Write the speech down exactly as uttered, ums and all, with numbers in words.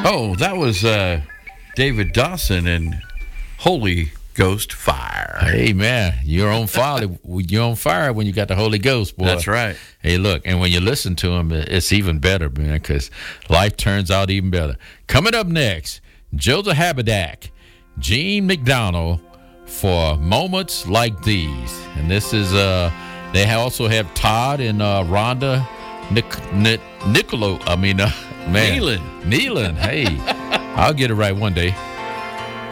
Oh, that was uh, David Dawson and Holy Ghost Fire. Hey, man, you're on fire. You're on fire when you got the Holy Ghost, boy. That's right. Hey, look, and when you listen to him, it's even better, man, because life turns out even better. Coming up next, Joseph Haberdack, Gene McDonald for Moments Like These. And this is, uh, they also have Todd and uh, Rhonda Nic- Nic- Nicolo. I mean, uh, man. Nealon. Nealon, hey. I'll get it right one day.